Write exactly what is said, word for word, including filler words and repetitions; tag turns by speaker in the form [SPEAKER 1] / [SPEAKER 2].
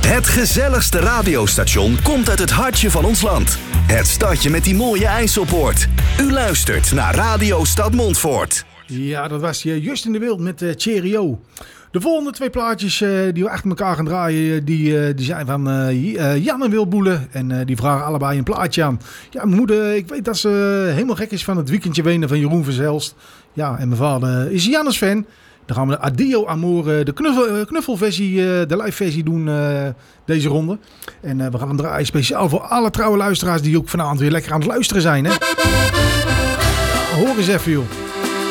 [SPEAKER 1] Het gezelligste radiostation komt uit het hartje van ons land. Het stadje met die mooie IJsselpoort. U luistert naar Radio Stad Montfort.
[SPEAKER 2] Ja, dat was Justin de Wild met uh, Cheerio. De volgende twee plaatjes uh, die we achter elkaar gaan draaien, die, uh, die zijn van uh, Jan en Wil Boelen. En uh, die vragen allebei een plaatje aan. Ja, mijn moeder, ik weet dat ze uh, helemaal gek is van het weekendje wenen van Jeroen Verzelst. Ja, en mijn vader is Jannes fan. Dan gaan we de Adio Amor, de knuffel, knuffelversie, de live versie doen uh, deze ronde. En uh, we gaan hem draaien speciaal voor alle trouwe luisteraars die ook vanavond weer lekker aan het luisteren zijn. Hè? Ja, hoor eens even joh.